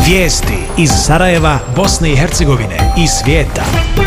Vijesti iz Sarajeva, Bosne i Hercegovine i svijeta.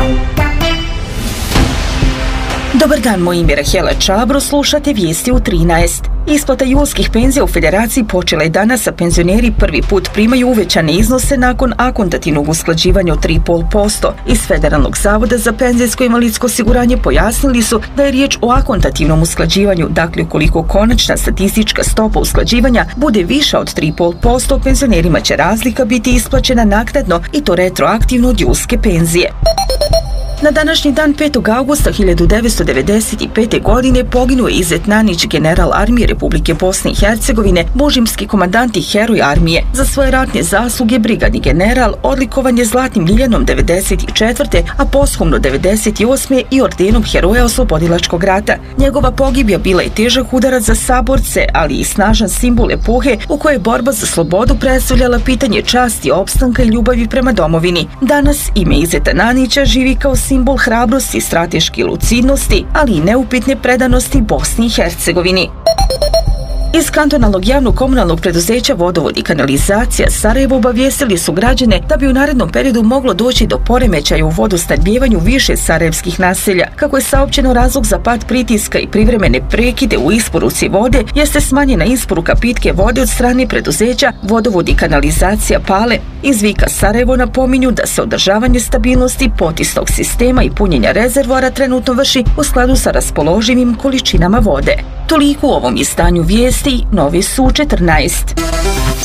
Dobar dan, moje ime je Rahela Čabro, slušate vijesti u 13. Isplata julskih penzija u Federaciji počela je danas, a penzioneri prvi put primaju uvećane iznose nakon akontativnog usklađivanja od 3,5%. Iz Federalnog zavoda za penzijsko i invalidsko osiguranje pojasnili su da je riječ o akontativnom usklađivanju, dakle ukoliko konačna statistička stopa usklađivanja bude viša od 3,5%, penzionerima će razlika biti isplaćena naknadno i to retroaktivno od julske penzije. Na današnji dan 5. augusta 1995. godine poginuo je Izet Nanić, general armije Republike Bosne i Hercegovine, božimski komandant i heroj armije. Za svoje ratne zasluge brigadni general odlikovan je Zlatnim ljiljanom 1994. a posthumno 1998. i ordenom Heroja oslobodilačkog rata. Njegova pogibija bila je težak udarac za saborce, ali i snažan simbol epohe u kojoj je borba za slobodu predstavljala pitanje časti, opstanka i ljubavi prema domovini. Danas ime Izeta Nanića živi kao simbol hrabrosti, strateške lucidnosti, ali i neupitne predanosti Bosni i Hercegovini. Iz kantonalnog javnog komunalnog preduzeća Vodovod i kanalizacija Sarajevo obavijestili su građane da bi u narednom periodu moglo doći do poremećaja u vodosnabdijevanju više sarajevskih naselja. Kako je saopćeno, razlog za pad pritiska i privremene prekide u isporuci vode jeste smanjena isporuka pitke vode od strane preduzeća Vodovod i kanalizacija Pale. Iz Vika Sarajevo napominju da se održavanje stabilnosti potisnog sistema i punjenja rezervoara trenutno vrši u skladu sa raspoloživim količinama vode. Toliko u ovom izdanju vijesti, novi su 14.